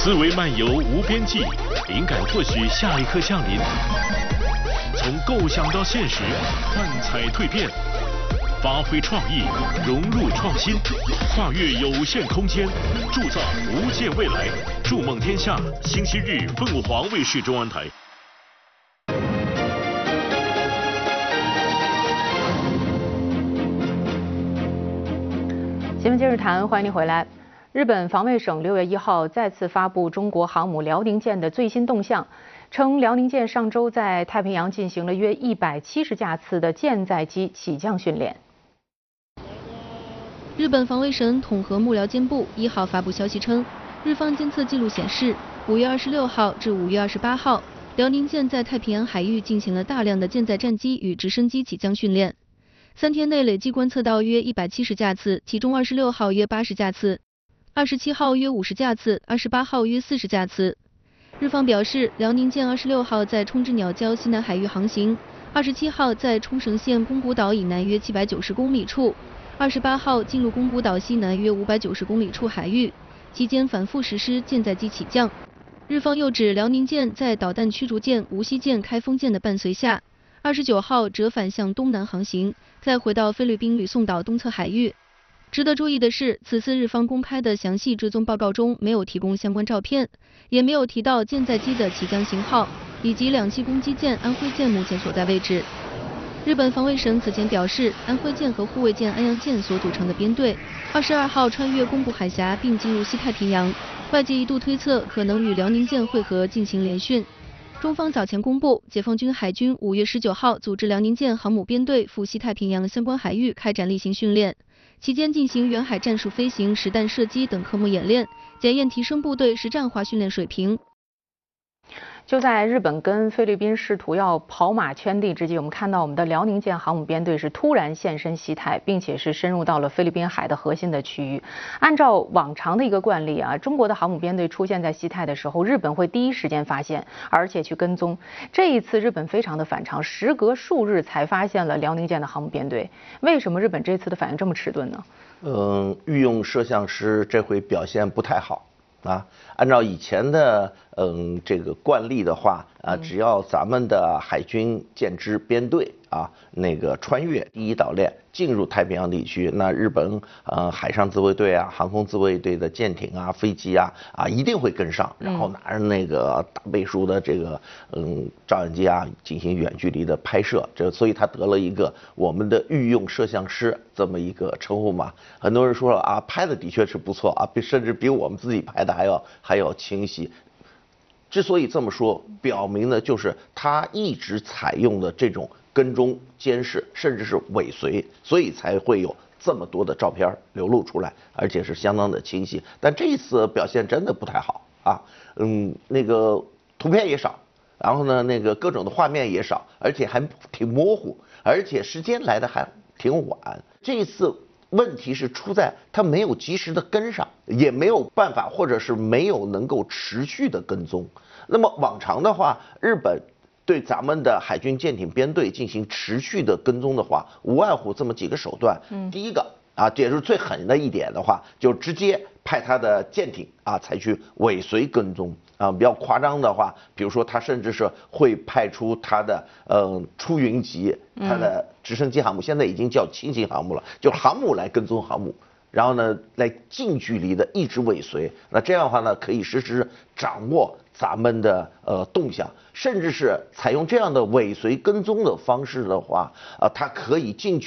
思维漫游无边际，灵感或许下一刻降临。从构想到现实，幻彩蜕变，发挥创意，融入创新，跨越有限空间，铸造无限未来。筑梦天下，星期日凤凰卫视中文台。 新闻今日谈，欢迎您回来。日本防卫省6月1号再次发布中国航母辽宁舰的最新动向，称辽宁舰上周在太平洋进行了约170架次的舰载机起降训练。 日本防卫省统合幕僚监部1号发布消息称，日方监测记录显示，5月26号至5月28号，辽宁舰在太平洋海域进行了大量的舰载战机与直升机起降训练。3天内累计观测到约170架次，其中26号约80架次，27号约50架次，28号约40架次。日方表示，辽宁舰26号在冲之鸟礁西南海域航行，27号在冲绳县宫古岛以南约790公里处，28号进入宫古岛西南约590公里处海域，期间反复实施舰载机起降。日方又指，辽宁舰在导弹驱逐舰无锡舰、开封舰的伴随下，29号折返向东南航行，再回到菲律宾吕宋岛东侧海域。值得注意的是，此次日方公开的详细追踪报告中没有提供相关照片，也没有提到舰载机的起降型号以及2栖攻击舰安徽舰目前所在位置。日本防卫省此前表示，安徽舰和护卫舰安阳舰所组成的编队22号穿越宫古海峡并进入西太平洋，外界一度推测可能与辽宁舰会合进行联训。中方早前公布，解放军海军5月19号组织辽宁舰航母编队赴西太平洋相关海域开展例行训练，期间进行远海战术飞行、实弹射击等科目演练，检验提升部队实战化训练水平。 就在日本跟菲律宾试图要跑马圈地之际，我们看到我们的辽宁舰航母编队是突然现身西太，并且是深入到了菲律宾海的核心的区域。按照往常的一个惯例啊，中国的航母编队出现在西太的时候，日本会第一时间发现，而且去跟踪。这一次日本非常的反常，时隔数日才发现了辽宁舰的航母编队。为什么日本这次的反应这么迟钝呢？ 御用摄像师这回表现不太好。按照以前的这个惯例的话只要咱们的海军舰只编队那个穿越第一岛链进入太平洋地区，那日本海上自卫队航空自卫队的舰艇飞机一定会跟上，然后拿着那个大倍数的这个照相机进行远距离的拍摄，所以他得了一个我们的御用摄像师这么一个称呼嘛。很多人说了拍的的确是不错甚至比我们自己拍的还要清晰。之所以这么说，表明的就是他一直采用的这种跟踪、监视，甚至是尾随，所以才会有这么多的照片流露出来，而且是相当的清晰。但这一次表现真的不太好那个图片也少，然后呢，那个各种的画面也少，而且还挺模糊，而且时间来的还挺晚。这一次问题是出在他没有及时的跟上，也没有办法，或者是没有能够持续的跟踪。那么往常的话，日本对咱们的海军舰艇编队进行持续的跟踪的话，无外乎这么几个手段。第一个这也是最狠的一点的话，就直接派他的舰艇采取尾随跟踪比较夸张的话，比如说他甚至是会派出他的出云级他的直升机航母，现在已经叫轻型航母了，就航母来跟踪航母，然后呢来近距离的一直尾随。那这样的话呢，可以实时掌握咱们的动向，甚至是采用这样的尾随跟踪的方式的话它可以近距